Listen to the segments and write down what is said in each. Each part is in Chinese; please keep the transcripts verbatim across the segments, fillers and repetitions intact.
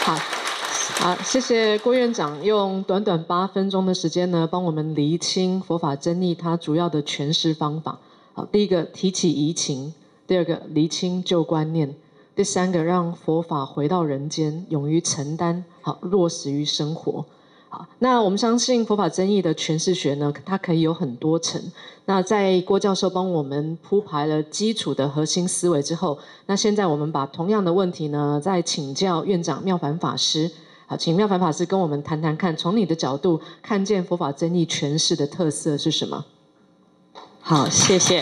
好，好，谢谢郭院长用短短八分钟的时间呢，帮我们厘清佛法真义它主要的诠释方法。好，第一个提起疑情，第二个厘清旧观念，第三个让佛法回到人间，勇于承担，好落实于生活。好，那我们相信佛法真义的诠释学呢，它可以有很多层。那在郭教授帮我们铺排了基础的核心思维之后，那现在我们把同样的问题呢，再请教院长妙凡法师。好，请妙凡法师跟我们谈谈看，从你的角度看见佛法真义诠释的特色是什么？ 好，谢谢，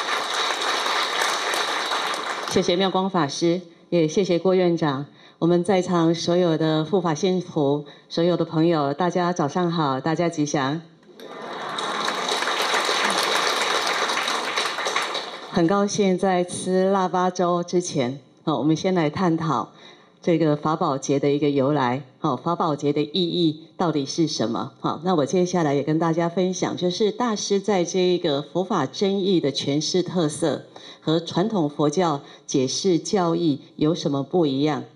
谢谢妙光法师，也谢谢郭院长。我们在场所有的护法信徒，所有的朋友，大家早上好，大家吉祥。很高兴在吃腊八粥之前，哦，我们先来探讨这个法宝节的一个由来。好，法宝节的意义到底是什么？好，那我接下来也跟大家分享，就是大师在这个佛法真义的诠释特色和传统佛教解释教义有什么不一样。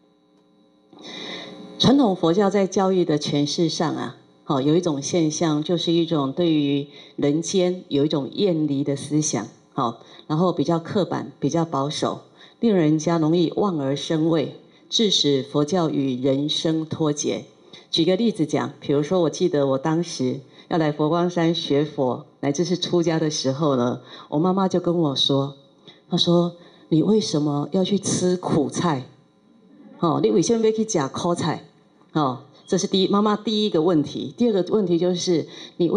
传统佛教在教义的诠释上啊，好，有一种现象，就是一种对于人间有一种厌离的思想，好，然后比较刻板，比较保守，令人家容易望而生畏，致使佛教与人生脱节。举个例子讲，比如说，我记得我当时要来佛光山学佛，乃至是出家的时候呢，我妈妈就跟我说，她说：“你为什么要去吃苦菜？哦，你为什么要去吃苦菜？”哦，这是第一，妈妈第一个问题。第二个问题就是你为